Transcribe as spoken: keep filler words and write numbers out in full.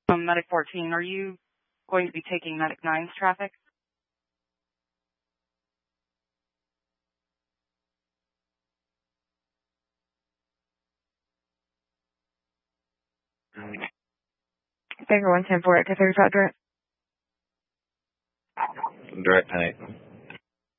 Um, Medic fourteen, are you going to be taking Medic nine's traffic? Baker one ten four, Echo thirty-five direct. Direct ten eight.